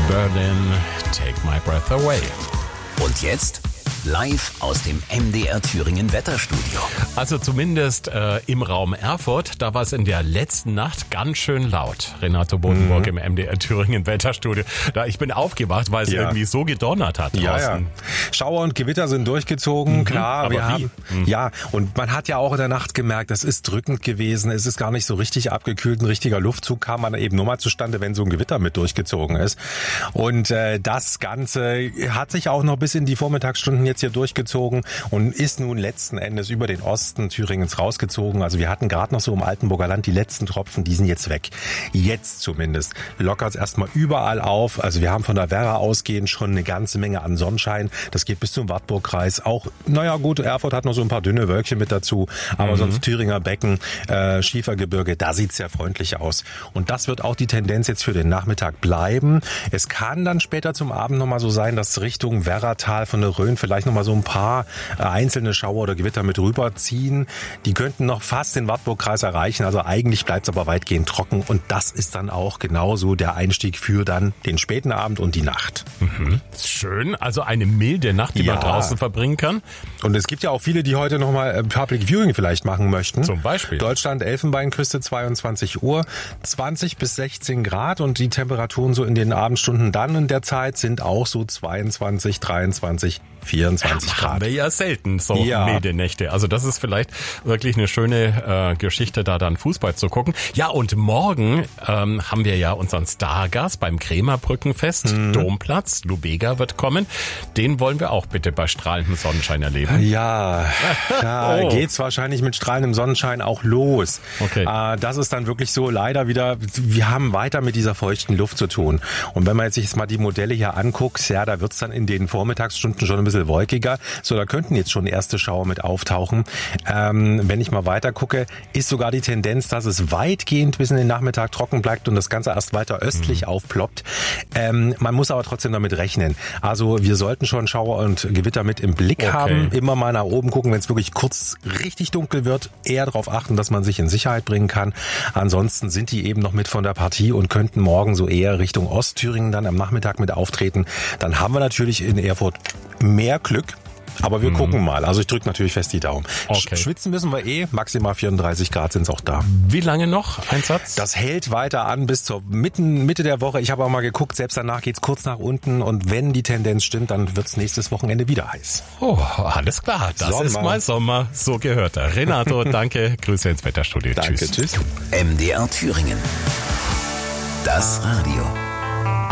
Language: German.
Berlin, Take My Breath Away. Und jetzt live aus dem MDR Thüringen Wetterstudio. Also zumindest im Raum Erfurt, da war es in der letzten Nacht ganz schön laut. Renato Bodenburg im MDR Thüringen Wetterstudio. Ich bin aufgewacht, weil es irgendwie so gedonnert hat draußen. Ja. Schauer und Gewitter sind durchgezogen, klar. Aber Ja, und man hat ja auch in der Nacht gemerkt, das ist drückend gewesen. Es ist gar nicht so richtig abgekühlt. Ein richtiger Luftzug kam man eben nur mal zustande, wenn so ein Gewitter mit durchgezogen ist. Und das Ganze hat sich auch noch bis in die Vormittagsstunden jetzt hier durchgezogen und ist nun letzten Endes über den Osten Thüringens rausgezogen. Also wir hatten gerade noch so im Altenburger Land die letzten Tropfen, die sind jetzt weg. Jetzt zumindest lockert es erstmal überall auf. Also wir haben von der Werra ausgehend schon eine ganze Menge an Sonnenschein. Das geht bis zum Wartburgkreis. Auch, naja gut, Erfurt hat noch so ein paar dünne Wölkchen mit dazu. Aber sonst Thüringer Becken, Schiefergebirge, da sieht's sehr freundlich aus. Und das wird auch die Tendenz jetzt für den Nachmittag bleiben. Es kann dann später zum Abend nochmal so sein, dass Richtung Werratal von der Rhön vielleicht nochmal so ein paar einzelne Schauer oder Gewitter mit rüberziehen. Die könnten noch fast den Wartburgkreis erreichen. Also eigentlich bleibt es aber weitgehend trocken. Und das ist dann auch genauso der Einstieg für dann den späten Abend und die Nacht. Schön, also eine milde Nacht, die man draußen verbringen kann. Und es gibt ja auch viele, die heute nochmal Public Viewing vielleicht machen möchten. Zum Beispiel. Deutschland, Elfenbeinküste, 22 Uhr, 20 bis 16 Grad und die Temperaturen so in den Abendstunden dann in der Zeit sind auch so 22, 23, 24 Grad. Haben wir ja selten so milde Nächte. Also das ist vielleicht wirklich eine schöne Geschichte, da dann Fußball zu gucken. Ja, und morgen haben wir ja unseren Stargast beim Krämerbrückenfest, Domplatz. Lubega wird kommen. Den wollen wir auch bitte bei strahlendem Sonnenschein erleben. Ja, da geht's wahrscheinlich mit strahlendem Sonnenschein auch los. Okay. Das ist dann wirklich so leider wieder, wir haben weiter mit dieser feuchten Luft zu tun. Und wenn man jetzt sich mal die Modelle hier anguckt, ja, da wird's dann in den Vormittagsstunden schon ein bisschen wolkiger. So, da könnten jetzt schon erste Schauer mit auftauchen. Wenn ich mal weiter gucke, ist sogar die Tendenz, dass es weitgehend bis in den Nachmittag trocken bleibt und das Ganze erst weiter östlich aufploppt. Man muss aber trotzdem damit rechnen. Also wir sollten schon Schauer und Gewitter mit im Blick haben. Immer mal nach oben gucken, wenn es wirklich kurz richtig dunkel wird. Eher darauf achten, dass man sich in Sicherheit bringen kann. Ansonsten sind die eben noch mit von der Partie und könnten morgen so eher Richtung Ostthüringen dann am Nachmittag mit auftreten. Dann haben wir natürlich in Erfurt mehr Glück. Aber wir gucken mal. Also ich drücke natürlich fest die Daumen. Okay. Schwitzen müssen wir maximal 34 Grad sind es auch da. Wie lange noch? Ein Satz? Das hält weiter an bis zur Mitte der Woche. Ich habe auch mal geguckt, selbst danach geht's kurz nach unten. Und wenn die Tendenz stimmt, dann wird's nächstes Wochenende wieder heiß. Oh, alles klar. Das ist mal Sommer. So gehört er. Renato, danke. Grüße ins Wetterstudio. Danke, tschüss. MDR Thüringen. Das Radio.